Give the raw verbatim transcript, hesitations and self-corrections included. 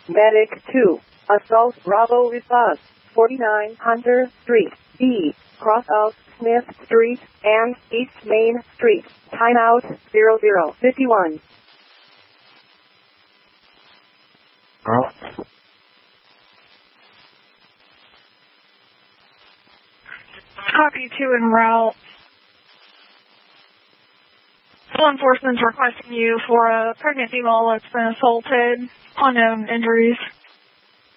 Medic two. Assault Bravo response. forty-nine Hunter Street, B, cross of Smith Street and East Main Street. Timeout zero zero fifty-one. Oh. Copy two en route. Law enforcement's requesting you for a pregnant female that's been assaulted. Unknown injuries.